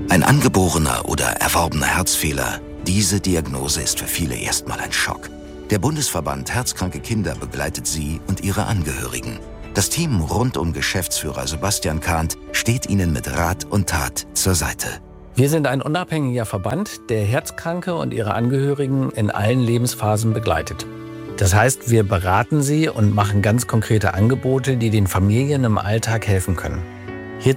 Ein angeborener oder erworbener Herzfehler, diese Diagnose ist für viele erstmal ein Schock. Der Bundesverband Herzkranke Kinder begleitet sie und ihre Angehörigen. Das Team rund um Geschäftsführer Sebastian Kahnt steht ihnen mit Rat und Tat zur Seite. Wir sind ein unabhängiger Verband, der Herzkranke und ihre Angehörigen in allen Lebensphasen begleitet. Das heißt, wir beraten sie und machen ganz konkrete Angebote, die den Familien im Alltag helfen können.